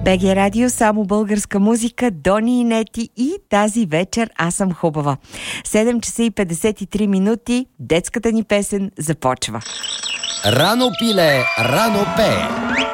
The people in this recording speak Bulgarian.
БГ Радио, само българска музика, Дони и Нети и тази вечер аз съм хубава. 7 часа и 53 минути, детската ни песен започва. Рано пиле, рано пее.